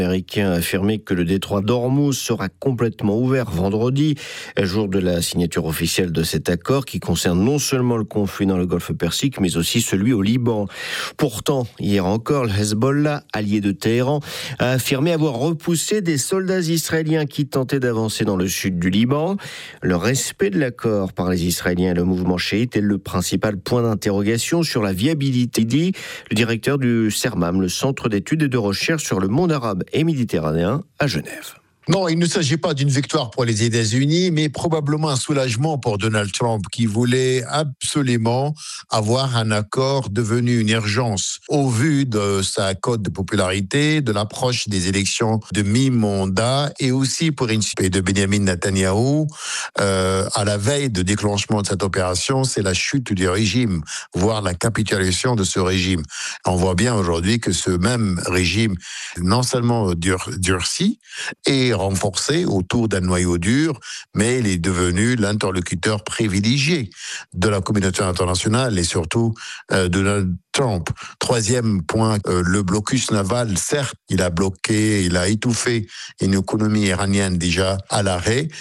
Américain a affirmé que le détroit d'Ormuz sera complètement ouvert vendredi, jour de la signature officielle de cet accord qui concerne non seulement le conflit dans le Golfe Persique, mais aussi celui au Liban. Pourtant, hier encore, le Hezbollah, allié de Téhéran, a affirmé avoir repoussé des soldats israéliens qui tentaient d'avancer dans le sud du Liban. Le respect de l'accord par les Israéliens et le mouvement chiite est le principal point d'interrogation sur la viabilité, dit le directeur du CERMAM, le Centre d'études et de recherche sur le monde arabe et méditerranéen à Genève. Non, il ne s'agit pas d'une victoire pour les États-Unis, mais probablement un soulagement pour Donald Trump, qui voulait absolument avoir un accord devenu une urgence au vu de sa cote de popularité, de l'approche des élections de mi-mandat et aussi pour une de Benjamin Netanyahou. À la veille de déclenchement de cette opération, c'est la chute du régime, voire la capitulation de ce régime. On voit bien aujourd'hui que ce même régime, non seulement durci et renforcé autour d'un noyau dur, mais il est devenu l'interlocuteur privilégié de la communauté internationale et surtout de Donald Trump. Troisième point, le blocus naval, certes, il a étouffé une économie iranienne déjà à l'arrêt,